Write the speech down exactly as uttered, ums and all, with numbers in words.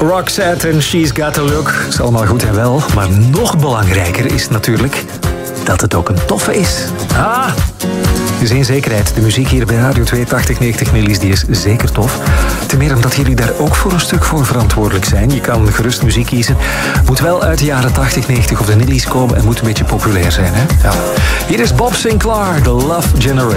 Roxette en She's Got a Look. Is allemaal goed en wel. Maar nog belangrijker is natuurlijk dat het ook een toffe is. Ah! Dus één zekerheid, de muziek hier bij Radio twee tachtig negentig Millies, die is zeker tof. Ten meer omdat jullie daar ook voor een stuk voor verantwoordelijk zijn. Je kan gerust muziek kiezen. Moet wel uit de jaren tachtig, negentig of de Nillies komen en moet een beetje populair zijn. Hè? Ja. Hier is Bob Sinclair, The Love Generation.